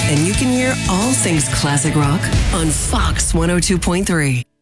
and you can hear all things classic rock on Fox 102.3.